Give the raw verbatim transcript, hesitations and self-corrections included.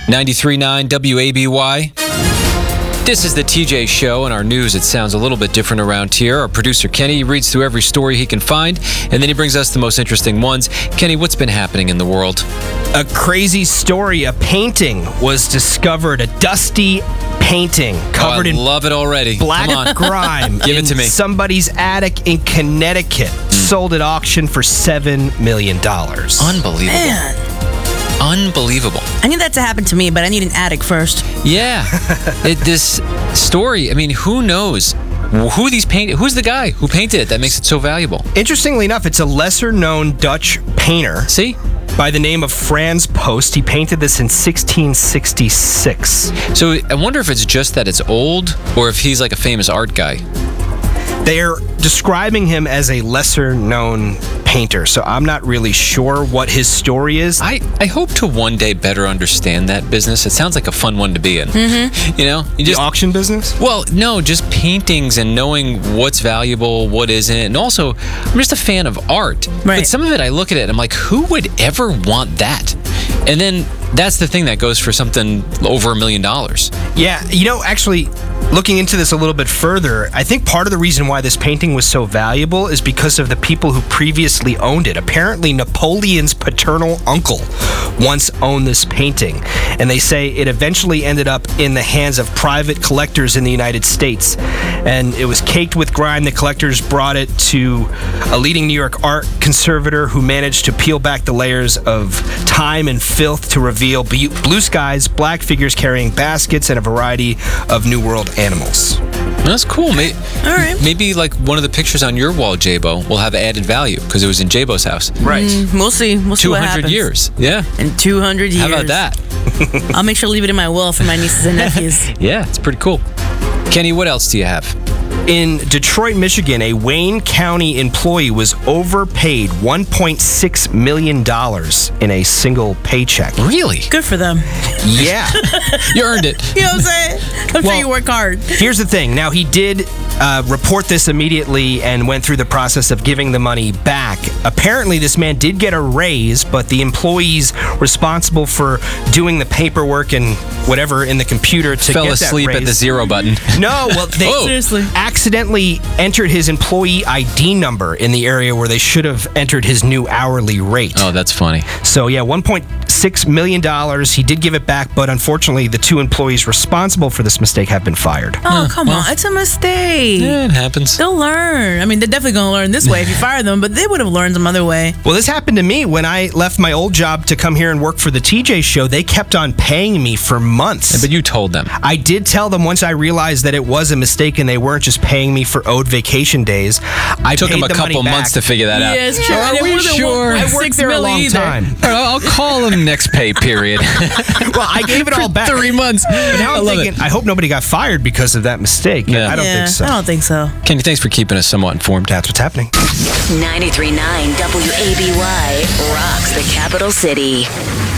ninety-three point nine W A B Y. This is the T J Show. In our news, it sounds a little bit different around here. Our producer, Kenny, reads through every story he can find, and then he brings us the most interesting ones. Kenny, what's been happening in the world? A crazy story. A painting was discovered, a dusty painting covered oh, I in love it already. black Come on. grime. Give it to in me. Somebody's attic in Connecticut. Sold at auction for seven million dollars. Unbelievable. Man, Unbelievable. I need that to happen to me, but I need an attic first. Yeah. it, this story, I mean, who knows who these paint? Who's the guy who painted it that makes it so valuable? Interestingly enough, it's a lesser-known Dutch painter See? by the name of Frans Post. He painted this in sixteen sixty-six. So I wonder if it's just that it's old or if he's like a famous art guy. They're describing him as a lesser-known painter, so I'm not really sure what his story is. I, I hope to one day better understand that business. It sounds like a fun one to be in. Mm-hmm. You know? You The just, auction business? well, no, just paintings and knowing what's valuable, what isn't. And also, I'm just a fan of art. Right. But some of it, I look at it and I'm like, who would ever want that? And then that's the thing that goes for something over a million dollars. Yeah, you know, actually, looking into this a little bit further, I think part of the reason why this painting was so valuable is because of the people who previously owned it. Apparently, Napoleon's paternal uncle once owned this painting, and they say it eventually ended up in the hands of private collectors in the United States, and it was caked with grime. The collectors brought it to a leading New York art conservator who managed to peel back the layers of time and filth to reveal blue skies, black figures carrying baskets, and a variety of New World animals. That's cool. Maybe, All right. maybe like one of the pictures on your wall, J-Bo, will have added value because it was in J-Bo's house. Right. Mm, we'll see. We'll see two what hundred happens. years. Yeah. In two hundred years. How about that? I'll make sure to leave it in my will for my nieces and nephews. Yeah, it's pretty cool. Kenny, what else do you have? In Detroit, Michigan, a Wayne County employee was overpaid one point six million dollars in a single paycheck. Really? Good for them. Yeah. You earned it. You know what I'm saying? I'm Well, sure you work hard. Here's the thing. Now, he did uh, report this immediately and went through the process of giving the money back. Apparently, this man did get a raise, but the employees responsible for doing the paperwork and whatever in the computer to Fell get asleep that raise, at the zero button. No, well, they Oh. Seriously. accidentally entered his employee I D number in the area where they should have entered his new hourly rate. Oh, that's funny. So, yeah, one point six million dollars. He did give it back, but unfortunately, the two employees responsible for this mistake have been fired. Oh, come on. It's a mistake. Yeah, it happens. They'll learn. I mean, they're definitely going to learn this way if you fire them, but they would have learned some other way. Well, this happened to me when I left my old job to come here and work for the T J Show. They kept on paying me for months. But you told them. I did tell them once I realized that it was a mistake and they weren't just paying me for owed vacation days. I Took paid them a the money couple back. months to figure that out. Yeah, it's true. Are And it we wasn't sure? one point I worked six there a million long either. time. All right, I'll call them next pay period. Well, I gave it all back. Three months. But now I I'm love thinking, it. I hope nobody got fired because of that mistake. Yeah. I don't yeah, think so. I don't think so. Kenny, thanks for keeping us somewhat informed. That's what's happening. ninety-three point nine W A B Y rocks the capital city.